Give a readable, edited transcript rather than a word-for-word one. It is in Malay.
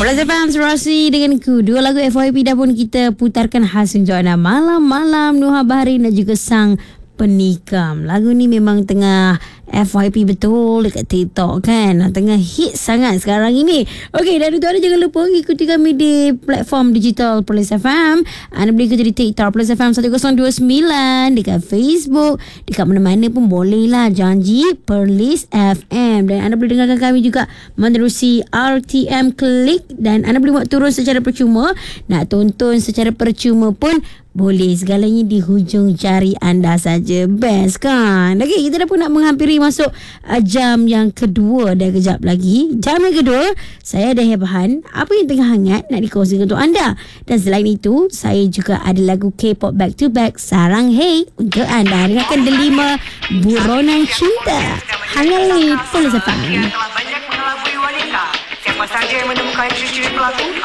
Plus FM Serasi dengan ku. Dua lagu FYP dah pun kita putarkan khas untuk anda. Malam-malam, Nuha Bahari dan juga Sang Penikam. Lagu ni memang tengah FYP betul dekat TikTok kan. Tengah hit sangat sekarang ini. Okey, dan untuk anda jangan lupa ikuti kami di platform digital Plus FM. Anda boleh ikuti di TikTok Plus FM 1029, dekat Facebook, dekat mana-mana pun boleh lah. Janji Perlis FM. Dan anda boleh dengarkan kami juga menerusi RTM Klik. Dan anda boleh buat turun secara percuma. Nak tonton secara percuma pun boleh. Segalanya di hujung jari anda saja. Best kan? Okey, kita dah pun nak menghampiri masuk jam yang kedua. Dah kejap lagi. Jam yang kedua, saya ada bahan apa yang tengah hangat nak dikongsikan untuk anda. Dan selain itu, saya juga ada lagu K-pop back to back Sarang Hey untuk anda. Dengarkan Delima Buronan Cinta. Hangat Plus FM. Banyak mengelabui wanita. Siapa saja yang menemukan ciri-ciri pelaku